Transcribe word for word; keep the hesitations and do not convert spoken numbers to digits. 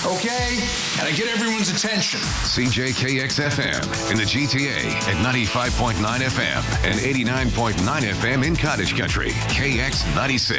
Okay? And I get everyone's attention. C J K X F M in the G T A at ninety-five point nine F M and eighty-nine point nine F M in Cottage Country. K X ninety-six.